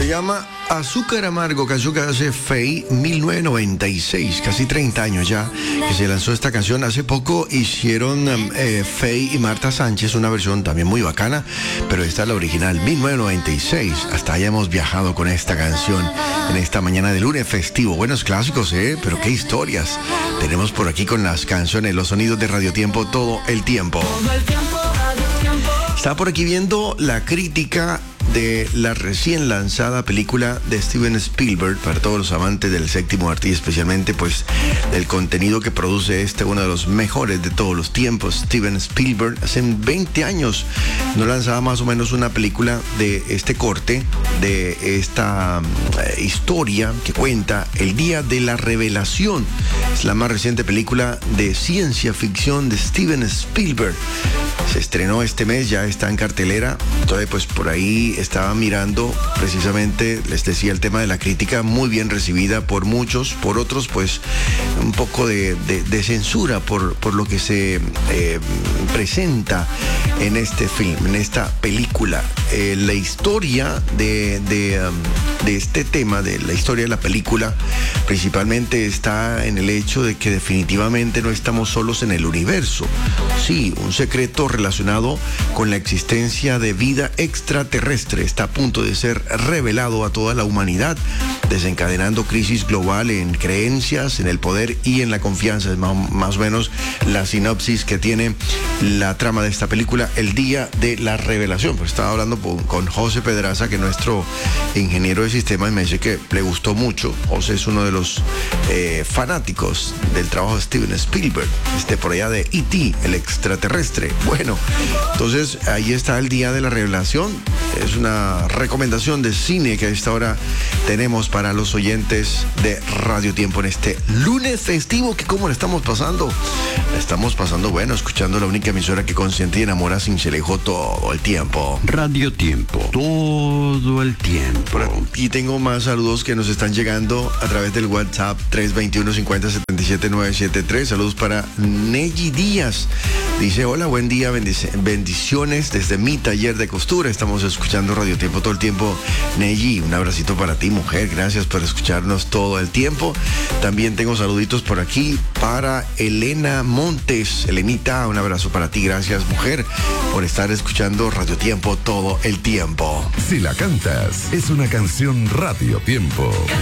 Se llama Azúcar Amargo, canción que hace Faye, 1996, casi 30 años ya que se lanzó esta canción. Hace poco hicieron Faye y Marta Sánchez una versión también muy bacana, pero esta es la original, 1996. Hasta allá hemos viajado con esta canción en esta mañana de lunes festivo. Buenos clásicos, pero qué historias tenemos por aquí con las canciones, los sonidos de Radio Tiempo todo el tiempo. Estaba por aquí viendo la crítica de la recién lanzada película de Steven Spielberg, para todos los amantes del séptimo arte y especialmente pues del contenido que produce uno de los mejores de todos los tiempos. Steven Spielberg hace 20 años nos lanzaba más o menos una película de este corte, de esta historia que cuenta el día de la revelación. Es la más reciente película de ciencia ficción de Steven Spielberg. Se estrenó este mes, ya está en cartelera. Entonces pues por ahí estaba mirando precisamente, les decía, el tema de la crítica, muy bien recibida por muchos, por otros pues un poco de censura por lo que se presenta en este film, en esta película. La historia de este tema, de la historia de la película, principalmente está en el hecho de que definitivamente no estamos solos en el universo. Sí, un secreto relacionado con la existencia de vida extraterrestre está a punto de ser revelado a toda la humanidad, desencadenando crisis global en creencias, en el poder y en la confianza. Es más o menos la sinopsis que tiene la trama de esta película, el día de la revelación. Pues estaba hablando con José Pedraza, que es nuestro ingeniero de sistemas, y me dice que le gustó mucho. José es uno de los fanáticos del trabajo de Steven Spielberg, por allá de E.T., el extraterrestre. Bueno, entonces ahí está el día de la revelación. Es una recomendación de cine que a esta hora tenemos para los oyentes de Radio Tiempo en este lunes festivo. Que ¿cómo le estamos pasando? La estamos pasando bueno, escuchando la única emisora que consiente y enamora sin chelejo todo el tiempo. Radio Tiempo, todo el tiempo. Por aquí tengo más saludos que nos están llegando a través del WhatsApp 321-50-77-973. Saludos para Neji Díaz. Dice: hola, buen día, bendiciones desde mi taller de costura. Estamos escuchando Radio Tiempo todo el tiempo. Neji, un abracito para ti, mujer. Gracias por escucharnos todo el tiempo. También tengo saluditos por aquí para Elena Montes. Elenita, un abrazo para ti. Gracias, mujer, por estar escuchando Radio Tiempo todo el tiempo. Si la cantas, es una canción Radio Tiempo.